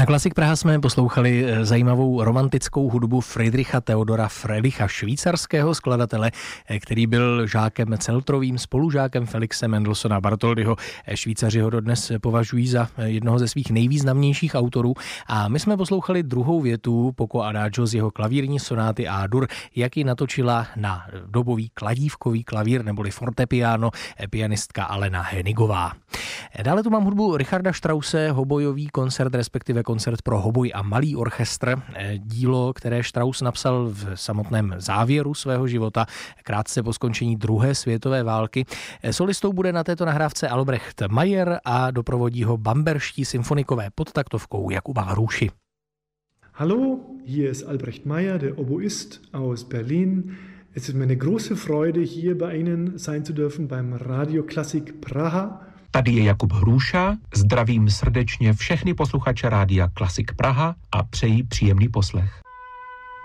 Na Klasik Praha jsme poslouchali zajímavou romantickou hudbu Friedricha Theodora Fröhlicha, švýcarského skladatele, který byl žákem Celtrovým, spolužákem Felixe Mendelssohna Bartholdyho. Švýcaři ho dodnes považují za jednoho ze svých nejvýznamnějších autorů. A my jsme poslouchali druhou větu Poco Adagio z jeho klavírní sonáty A-dur, jak ji natočila na dobový kladívkový klavír neboli fortepiano pianistka Alena Henigová. Dále tu mám hudbu Richarda Strausse, hobojový koncert, respektive koncert pro hoboj a malý orchestr, dílo, které Strauss napsal v samotném závěru svého života, krátce po skončení druhé světové války. Solistou bude na této nahrávce Albrecht Meyer a doprovodí ho bamberští symfonikové pod taktovkou Jakuba Hruši. Hallo, hier ist Albrecht Meyer, der Oboist aus Berlin. Es ist mir eine große Freude, hier bei Ihnen sein zu dürfen beim Radio Klasik Praha. Tady je Jakub Hruša, zdravím srdečně všechny posluchače Rádia Klasik Praha a přeji příjemný poslech.